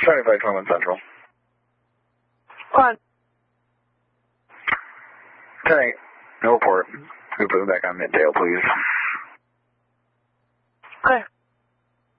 Sorry, Flight 21 Central. What? Okay, no report. We put them back on Midtail, please. Okay.